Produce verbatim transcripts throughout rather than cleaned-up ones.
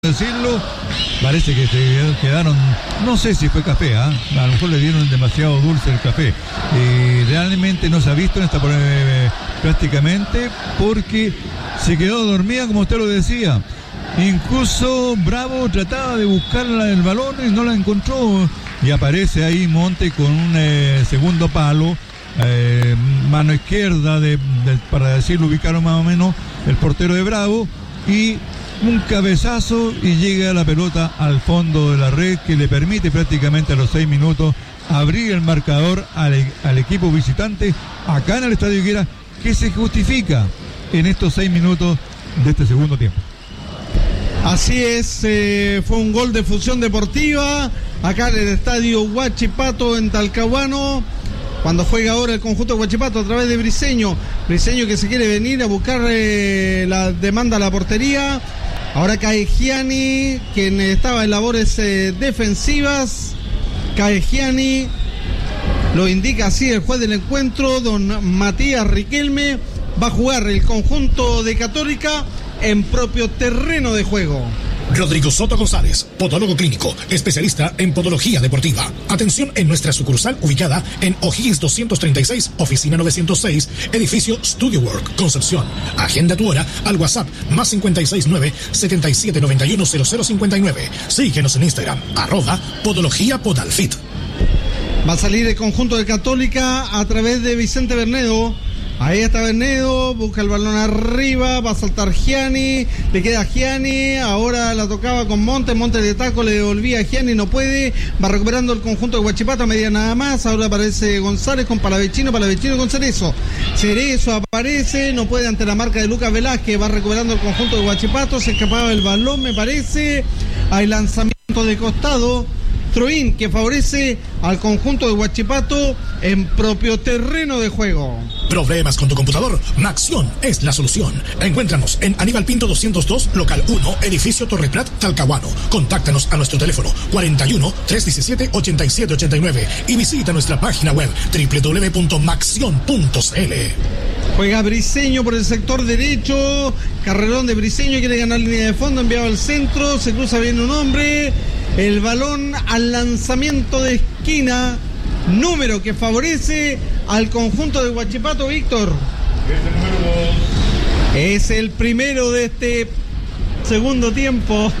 decirlo, parece que se quedaron, no sé si fue café, ¿eh? A lo mejor le dieron demasiado dulce el café, y realmente no se ha visto en esta eh, prácticamente porque se quedó dormida, como usted lo decía. Incluso Bravo trataba de buscar el balón y no la encontró, y aparece ahí Monte con un eh, segundo palo, eh, mano izquierda de, de, para decirlo, ubicaron más o menos el portero de Bravo, y un cabezazo y llega la pelota al fondo de la red, que le permite prácticamente a los seis minutos abrir el marcador al, al equipo visitante acá en el Estadio Higuera, que se justifica en estos seis minutos de este segundo tiempo. Así es, eh, fue un gol de Fusión Deportiva acá en el Estadio Huachipato en Talcahuano, cuando juega ahora el conjunto de Huachipato a través de Briseño. Briseño que se quiere venir a buscar eh, la demanda a la portería. Ahora cae Gianni, quien estaba en labores eh, defensivas. Cae Gianni, lo indica así el juez del encuentro, don Matías Riquelme. Va a jugar el conjunto de Católica en propio terreno de juego. Rodrigo Soto González, podólogo clínico, especialista en podología deportiva. Atención en nuestra sucursal ubicada en O'Higgins doscientos treinta y seis, oficina novecientos seis, edificio Studio Work, Concepción. Agenda tu hora al WhatsApp más cinco seis nueve, siete siete nueve uno cero cero cinco nueve. Síguenos en Instagram, arroba podología podalfit. Va a salir el conjunto de Católica a través de Vicente Bernedo. Ahí está Bernedo, busca el balón arriba, va a saltar Gianni, le queda Gianni, ahora la tocaba con Monte, Monte de taco, le devolvía a Gianni, no puede, va recuperando el conjunto de Huachipato a media nada más, ahora aparece González con Palavecino, Palavecino con Cerezo, Cerezo aparece, no puede ante la marca de Lucas Velázquez, va recuperando el conjunto de Huachipato, se escapaba el balón me parece, hay lanzamiento de costado, Troín que favorece al conjunto de Huachipato en propio terreno de juego. ¿Problemas con tu computador? Maxión es la solución. Encuéntranos en Aníbal Pinto doscientos dos, local uno, edificio Torre Prat, Talcahuano. Contáctanos a nuestro teléfono cuarenta y uno, trescientos diecisiete, ochenta y siete ochenta y nueve y visita nuestra página web doble u doble u doble u punto maxión punto c l. Juega Briseño por el sector derecho, carrerón de Briseño, quiere ganar línea de fondo, enviado al centro, se cruza bien un hombre, el balón al lanzamiento de esquina, número que favorece al conjunto de Huachipato, Víctor. Es el primero de este segundo tiempo,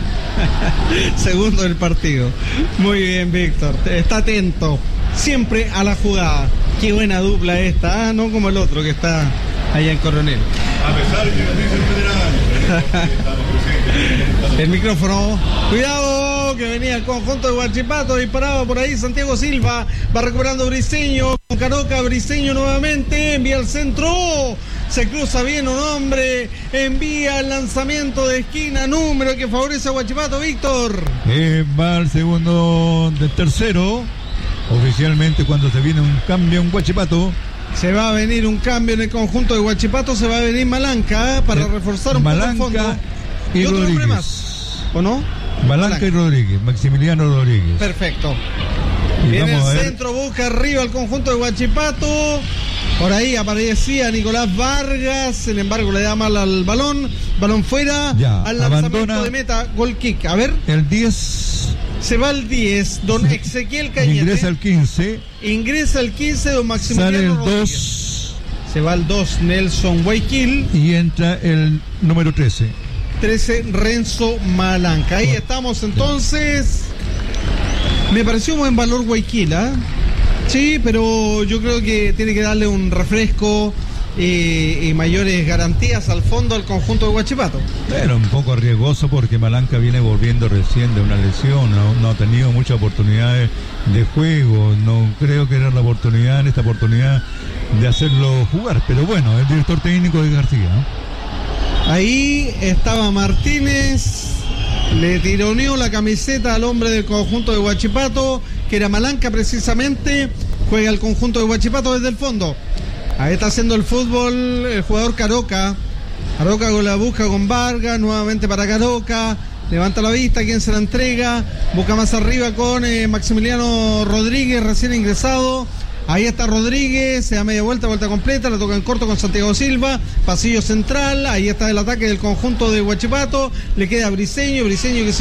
segundo del partido. Muy bien, Víctor, está atento siempre a la jugada. Qué buena dupla esta, ¿eh? No como el otro que está allá en Coronel. A pesar de que nos dice el federal. El micrófono, cuidado, que venía el conjunto de Huachipato, disparado por ahí Santiago Silva, va recuperando Briseño, con Caroca, Briseño nuevamente, envía al centro, se cruza bien un hombre, envía el lanzamiento de esquina, número que favorece a Huachipato, Víctor. Eh, va al segundo del tercero, oficialmente cuando se viene un cambio en Huachipato. Se va a venir un cambio en el conjunto de Huachipato, se va a venir Malanca ¿eh? para reforzar un Malanca poco el fondo. Y, y otro Rodríguez. hombre más, ¿o no? Malanca, Malanca y Rodríguez, Maximiliano Rodríguez. Perfecto. Y viene el ver... centro, busca arriba el conjunto de Huachipato. Por ahí aparecía Nicolás Vargas, sin embargo le da mal al balón. Balón fuera, ya, al lanzamiento abandona de meta, gol kick. A ver. El diez. Se va al diez, don Ezequiel Cañete. Ingresa al quince. Ingresa al quince, don Maximiliano Sale el Rodríguez. dos. Se va al dos, Nelson Guayquil. Y entra el número trece. trece, Renzo Malanca. Ahí estamos entonces. Me pareció un buen valor Guayquil, ¿eh? Sí, pero yo creo que tiene que darle un refresco y, y mayores garantías al fondo al conjunto de Huachipato. Pero un poco arriesgoso porque Malanca viene volviendo recién de una lesión, no, no ha tenido muchas oportunidades de juego, no creo que era la oportunidad, en esta oportunidad de hacerlo jugar, pero bueno, el director técnico de García, ¿no? Ahí estaba Martínez, le tironeó la camiseta al hombre del conjunto de Huachipato, que era Malanca precisamente, juega el conjunto de Huachipato desde el fondo. Ahí está haciendo el fútbol el jugador Caroca. Caroca con la busca con Vargas, nuevamente para Caroca, levanta la vista, quien se la entrega, busca más arriba con eh, Maximiliano Rodríguez, recién ingresado. Ahí está Rodríguez, se da media vuelta, vuelta completa, la toca en corto con Santiago Silva, pasillo central, ahí está el ataque del conjunto de Huachipato, le queda Briseño, Briseño que